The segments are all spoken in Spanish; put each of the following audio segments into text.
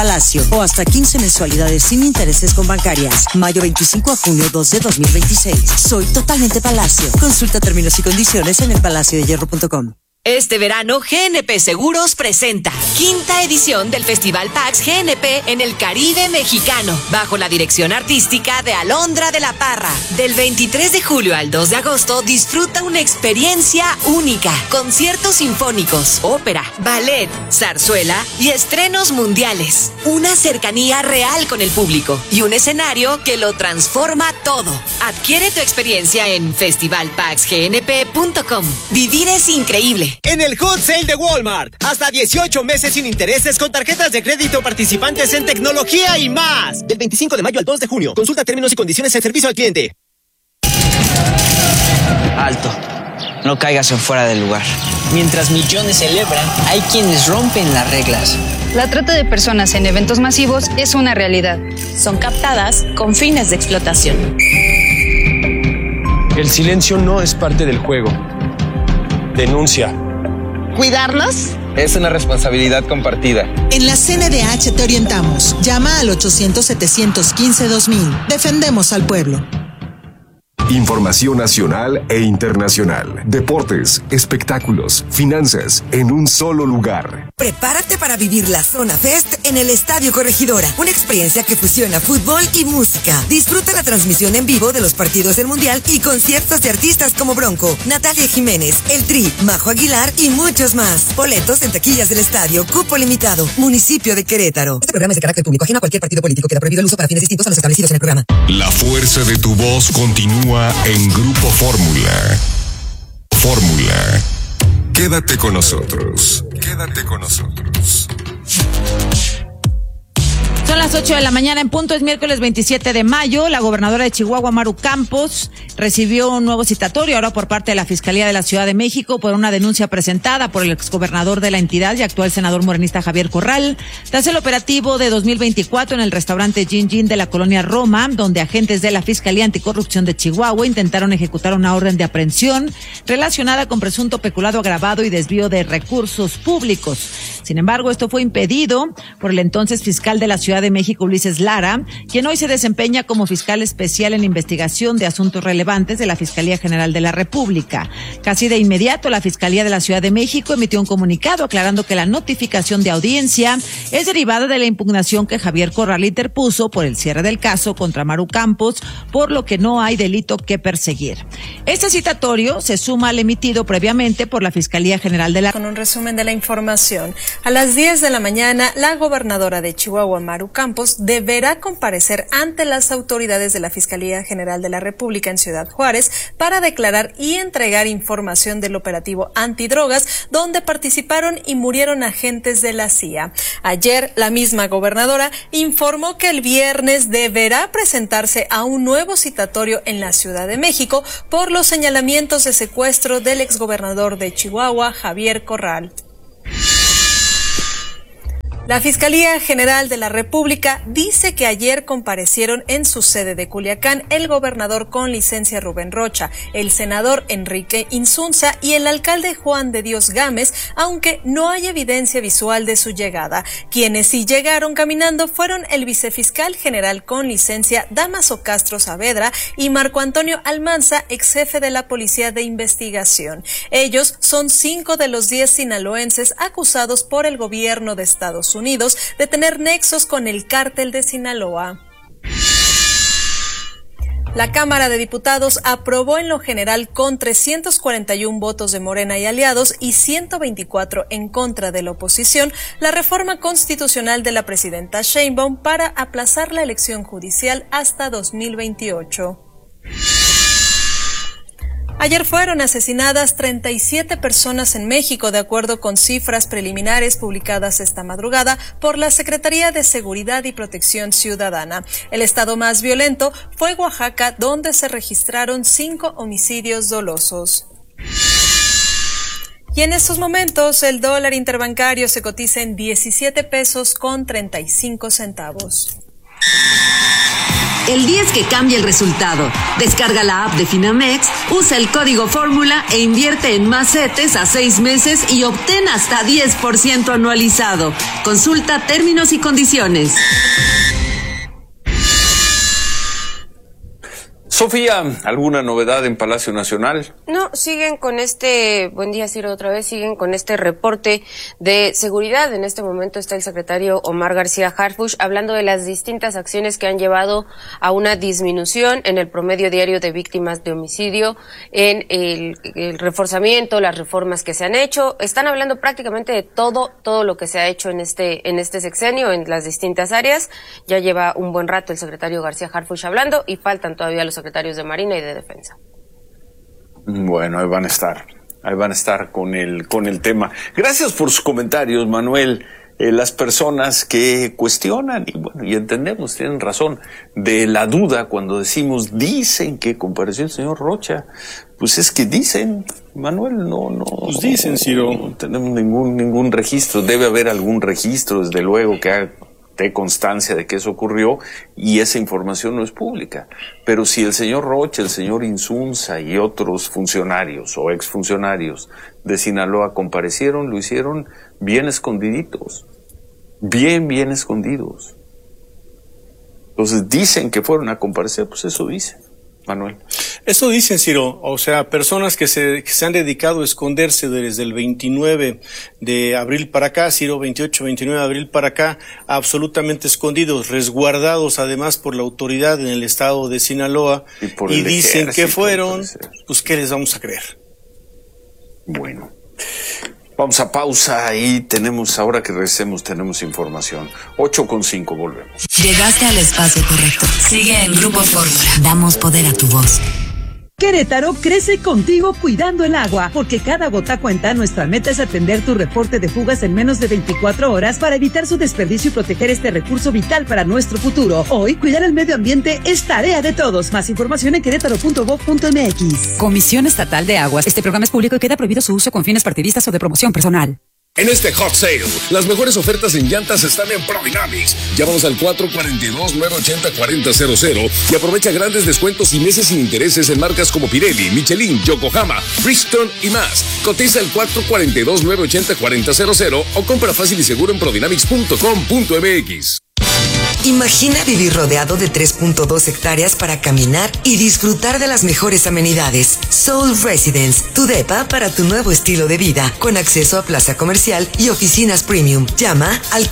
Palacio o hasta 15 mensualidades sin intereses con Bancarias. Mayo 25 a junio 2 de 2026. Soy totalmente Palacio. Consulta términos y condiciones en elpalaciodehierro.com. Este verano, GNP Seguros presenta 5ª edición del Festival PAX GNP en el Caribe mexicano, bajo la dirección artística de Alondra de la Parra. Del 23 de julio al 2 de agosto, disfruta una experiencia única. Conciertos sinfónicos, ópera, ballet, zarzuela y estrenos mundiales. Una cercanía real con el público y un escenario que lo transforma todo. Adquiere tu experiencia en festivalpaxgnp.com. Vivir es increíble. En el Hot Sale de Walmart, hasta 18 meses sin intereses con tarjetas de crédito participantes en tecnología y más. Del 25 de mayo al 2 de junio. Consulta términos y condiciones en servicio al cliente. Alto. No caigas en fuera del lugar. Mientras millones celebran, hay quienes rompen las reglas. La trata de personas en eventos masivos es una realidad. Son captadas con fines de explotación. El silencio no es parte del juego. Denuncia. ¿Cuidarnos? Es una responsabilidad compartida. En la CNDH te orientamos. Llama al 800-715-2000. Defendemos al pueblo. Información nacional e internacional. Deportes, espectáculos, finanzas, en un solo lugar. Prepárate para vivir la Zona Fest en el Estadio Corregidora. Una experiencia que fusiona fútbol y música. Disfruta la transmisión en vivo de los partidos del Mundial y conciertos de artistas como Bronco, Natalia Jiménez, El Tri, Majo Aguilar y muchos más. Boletos en taquillas del estadio. Cupo limitado. Municipio de Querétaro. Este programa es de carácter público. Ajeno a cualquier partido político. Queda prohibido el uso para fines distintos a los establecidos en el programa. La fuerza de tu voz continúa en Grupo Fórmula. Fórmula. Quédate con nosotros. Quédate con nosotros. Son las 8 de la mañana en punto, es miércoles 27 de mayo. La gobernadora de Chihuahua, Maru Campos, recibió un nuevo citatorio ahora por parte de la Fiscalía de la Ciudad de México por una denuncia presentada por el exgobernador de la entidad y actual senador morenista Javier Corral, tras el operativo de 2024 en el restaurante Gin Gin de la colonia Roma, donde agentes de la Fiscalía Anticorrupción de Chihuahua intentaron ejecutar una orden de aprehensión relacionada con presunto peculado agravado y desvío de recursos públicos. Sin embargo, esto fue impedido por el entonces fiscal de la Ciudad de México, Ulises Lara, quien hoy se desempeña como fiscal especial en investigación de asuntos relevantes de la Fiscalía General de la República. Casi de inmediato, la Fiscalía de la Ciudad de México emitió un comunicado aclarando que la notificación de audiencia es derivada de la impugnación que Javier Corral interpuso por el cierre del caso contra Maru Campos, por lo que no hay delito que perseguir. Este citatorio se suma al emitido previamente por la Fiscalía General de la... Con un resumen de la información. A las 10 de la mañana, la gobernadora de Chihuahua, Maru Campos, deberá comparecer ante las autoridades de la Fiscalía General de la República en Ciudad Juárez para declarar y entregar información del operativo antidrogas donde participaron y murieron agentes de la CIA. Ayer, la misma gobernadora informó que el viernes deberá presentarse a un nuevo citatorio en la Ciudad de México por los señalamientos de secuestro del exgobernador de Chihuahua, Javier Corral. La Fiscalía General de la República dice que ayer comparecieron en su sede de Culiacán el gobernador con licencia Rubén Rocha, el senador Enrique Insunza y el alcalde Juan de Dios Gámez, aunque no hay evidencia visual de su llegada. Quienes sí llegaron caminando fueron el vicefiscal general con licencia Dámaso Castro Saavedra y Marco Antonio Almanza, ex jefe de la Policía de Investigación. Ellos son 5 de los 10 sinaloenses acusados por el gobierno de Estados Unidos de tener nexos con el cártel de Sinaloa. La Cámara de Diputados aprobó en lo general con 341 votos de Morena y aliados y 124 en contra de la oposición la reforma constitucional de la presidenta Sheinbaum para aplazar la elección judicial hasta 2028. Ayer fueron asesinadas 37 personas en México, de acuerdo con cifras preliminares publicadas esta madrugada por la Secretaría de Seguridad y Protección Ciudadana. El estado más violento fue Oaxaca, donde se registraron 5 homicidios dolosos. Y en estos momentos, el dólar interbancario se cotiza en 17 pesos con 35 centavos. el 10 que cambia el resultado. Descarga la app de Finamex, usa el código fórmula e invierte en más CETES a 6 meses y obtén hasta 10% anualizado. Consulta términos y condiciones. Sofía, ¿alguna novedad en Palacio Nacional? No, siguen con buen día Ciro otra vez, siguen con este reporte de seguridad. En este momento está el secretario Omar García Harfuch hablando de las distintas acciones que han llevado a una disminución en el promedio diario de víctimas de homicidio, en el reforzamiento, las reformas que se han hecho. Están hablando prácticamente de todo lo que se ha hecho en este sexenio, en las distintas áreas. Ya lleva un buen rato el secretario García Harfuch hablando y faltan todavía los secretarios de Marina y de Defensa. Bueno, ahí van a estar con el tema. Gracias por sus comentarios, Manuel. Las personas que cuestionan, y entendemos, tienen razón, de la duda cuando dicen que compareció el señor Rocha, pues es que dicen, Manuel, no. Pues dicen, Ciro. No tenemos ningún registro, debe haber algún registro, desde luego, que de constancia de que eso ocurrió, y esa información no es pública. Pero si el señor Rocha, el señor Insunza y otros funcionarios o exfuncionarios de Sinaloa comparecieron, lo hicieron bien escondiditos, bien escondidos. Entonces dicen que fueron a comparecer, pues eso dicen, Manuel. Eso dicen, Ciro, o sea, personas que se han dedicado a esconderse desde el 29 de abril para acá, Ciro, 28, 29 de abril para acá, absolutamente escondidos, resguardados además por la autoridad en el estado de Sinaloa, y dicen que fueron, pues ¿qué les vamos a creer? Bueno, vamos a pausa y ahora que regresemos, tenemos información. 8:05, volvemos. Llegaste al espacio correcto. Sigue en Grupo Fórmula. Damos poder a tu voz. Querétaro crece contigo cuidando el agua, porque cada gota cuenta. Nuestra meta es atender tu reporte de fugas en menos de 24 horas para evitar su desperdicio y proteger este recurso vital para nuestro futuro. Hoy, cuidar el medio ambiente es tarea de todos. Más información en querétaro.gov.mx. Comisión Estatal de Aguas. Este programa es público y queda prohibido su uso con fines partidistas o de promoción personal. En este Hot Sale, las mejores ofertas en llantas están en Prodynamics. Llámanos al 442-980-4000 y aprovecha grandes descuentos y meses sin intereses en marcas como Pirelli, Michelin, Yokohama, Bridgestone y más. Cotiza el 442-980-4000 o compra fácil y seguro en prodynamics.com.mx. Imagina vivir rodeado de 3.2 hectáreas para caminar y disfrutar de las mejores amenidades. Soul Residence, tu depa para tu nuevo estilo de vida, con acceso a plaza comercial y oficinas premium. Llama al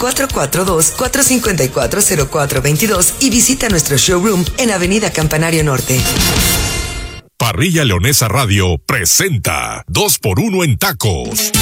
442-454-0422 y visita nuestro showroom en Avenida Campanario Norte. Parrilla Leonesa Radio presenta 2x1 en tacos.